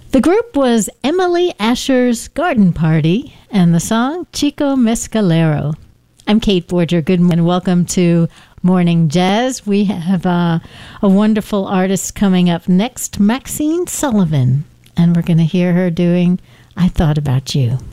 The group was Emily Asher's Garden Party and the song Chico Mescalero. I'm Kate Borger. Good morning and welcome to Morning Jazz. We have a wonderful artist coming up next, Maxine Sullivan, and we're going to hear her doing I Thought About You.